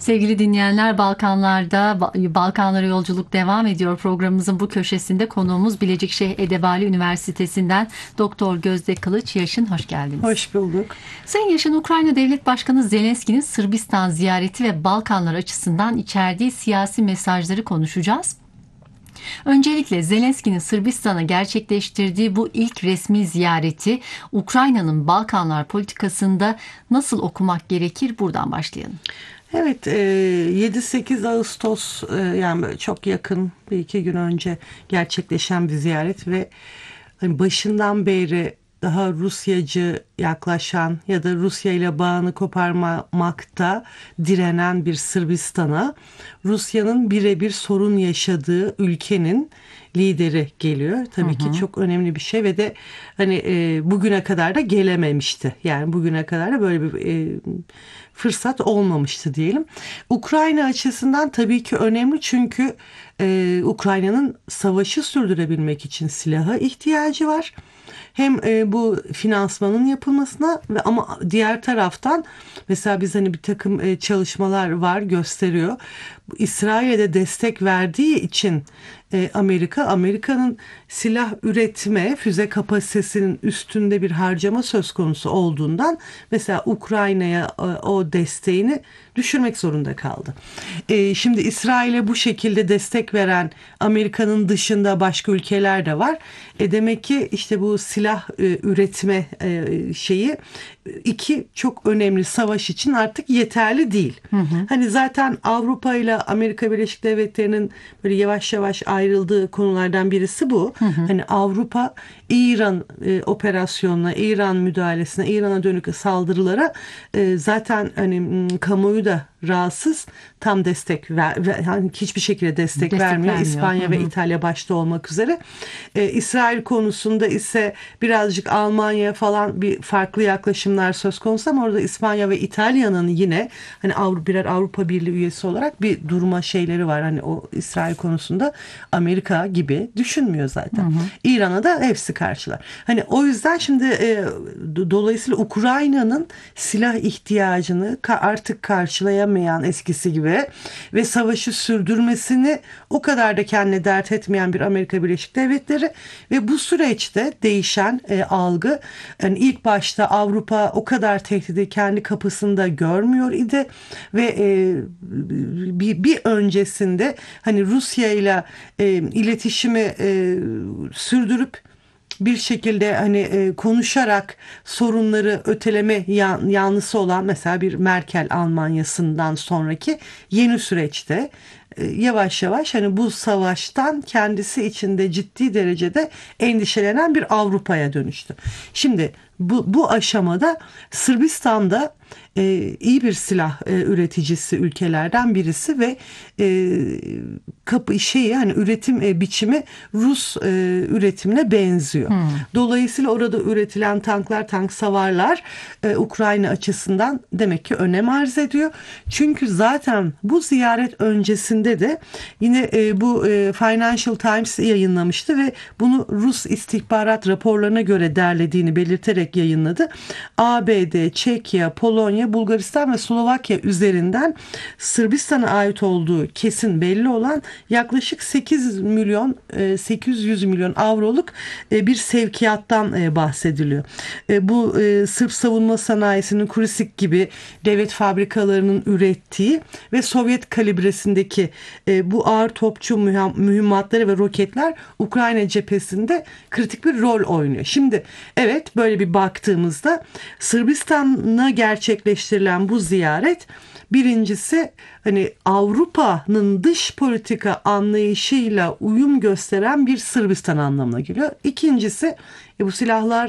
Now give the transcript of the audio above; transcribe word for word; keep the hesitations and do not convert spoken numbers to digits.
Sevgili dinleyenler, Balkanlarda Balkanlara yolculuk devam ediyor. Programımızın bu köşesinde konuğumuz Bilecikşehir Edebali Üniversitesi'nden Doktor Gözde Kılıç. Yaşın, hoş geldiniz. Hoş bulduk. Sayın Yaşın, Ukrayna Devlet Başkanı Zelenski'nin Sırbistan ziyareti ve Balkanlar açısından içerdiği siyasi mesajları konuşacağız. Öncelikle Zelenski'nin Sırbistan'a gerçekleştirdiği bu ilk resmi ziyareti Ukrayna'nın Balkanlar politikasında nasıl okumak gerekir? Buradan başlayalım. Evet, yedi sekiz Ağustos, yani böyle çok yakın, bir iki gün önce gerçekleşen bir ziyaret ve başından beri daha Rusyacı yaklaşan ya da Rusya ile bağını koparmakta direnen bir Sırbistan'a Rusya'nın birebir sorun yaşadığı ülkenin lideri geliyor. Tabii hı hı. ki çok önemli bir şey ve de hani e, bugüne kadar da gelememişti. Yani bugüne kadar da böyle bir e, fırsat olmamıştı diyelim. Ukrayna açısından tabii ki önemli çünkü e, Ukrayna'nın savaşı sürdürebilmek için silaha ihtiyacı var. Hem e, bu finansmanın yapılmasına ve ama diğer taraftan mesela biz hani bir takım e, çalışmalar var gösteriyor. İsrail'e de destek verdiği için e, Amerika, Amerika'nın silah üretme, füze kapasitesinin üstünde bir harcama söz konusu olduğundan mesela Ukrayna'ya e, o desteğini düşürmek zorunda kaldı. E, şimdi İsrail'e bu şekilde destek veren Amerika'nın dışında başka ülkeler de var. E, demek ki işte bu silah e, üretme e, şeyi iki çok önemli savaş için artık yeterli değil. Hı hı. Hani zaten Avrupa ile Amerika Birleşik Devletleri'nin böyle yavaş yavaş ayrıldığı konulardan birisi bu. Hı hı. Hani Avrupa İran e, operasyonuna, İran müdahalesine, İran'a dönük saldırılara e, zaten hani kamuoyu da rahatsız, tam destek ver, ver hani hiçbir şekilde destek, destek vermiyor. vermiyor. İspanya hı hı. ve İtalya başta olmak üzere. E, İsrail konusunda ise birazcık Almanya falan bir farklı yaklaşımlar söz konusu ama orada İspanya ve İtalya'nın yine hani Avrupa birer Avrupa Birliği üyesi olarak bir durma şeyleri var. Hani o İsrail konusunda Amerika gibi düşünmüyor zaten. Hı hı. İran'a da hepsi karşılar. Hani o yüzden şimdi e, dolayısıyla Ukrayna'nın silah ihtiyacını artık karşılayamıyor eskisi gibi ve savaşı sürdürmesini o kadar da kendine dert etmeyen bir Amerika Birleşik Devletleri ve bu süreçte değişen e, algı, yani ilk başta Avrupa o kadar tehdidi kendi kapısında görmüyor idi ve e, bir, bir öncesinde hani Rusya ile e, iletişimi e, sürdürüp bir şekilde hani e, konuşarak sorunları öteleme yan, yanlısı olan mesela bir Merkel Almanya'sından sonraki yeni süreçte e, yavaş yavaş hani bu savaştan kendisi içinde ciddi derecede endişelenen bir Avrupa'ya dönüştü. Şimdi bu, bu aşamada Sırbistan'da e, iyi bir silah e, üreticisi ülkelerden birisi ve e, kapı şeyi hani üretim e, biçimi Rus e, üretimine benziyor. Hmm. Dolayısıyla orada üretilen tanklar, tank savarlar e, Ukrayna açısından demek ki önem arz ediyor. Çünkü zaten bu ziyaret öncesinde de yine e, bu e, Financial Times yayınlamıştı ve bunu Rus istihbarat raporlarına göre derlediğini belirterek yayınladı. A B D, Çekya, Polonya, Bulgaristan ve Slovakya üzerinden Sırbistan'a ait olduğu kesin belli olan yaklaşık sekiz milyon sekiz yüz milyon avroluk bir sevkiyattan bahsediliyor. Bu Sırp savunma sanayisinin Kurisik gibi devlet fabrikalarının ürettiği ve Sovyet kalibresindeki bu ağır topçu mühimmatları ve roketler Ukrayna cephesinde kritik bir rol oynuyor. Şimdi evet, böyle bir baktığımızda Sırbistan'a gerçekleştirilen bu ziyaret birincisi hani Avrupa'nın dış politika anlayışıyla uyum gösteren bir Sırbistan anlamına geliyor. İkincisi e, bu silahlar